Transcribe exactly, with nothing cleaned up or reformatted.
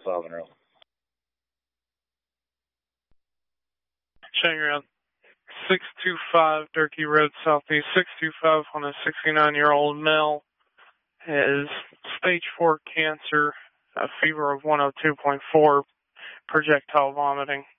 solving room. Checking out six two five Durkee Road Southeast. six two five on a sixty-nine-year-old male. Has stage four cancer, a fever of one oh two point four, projectile vomiting.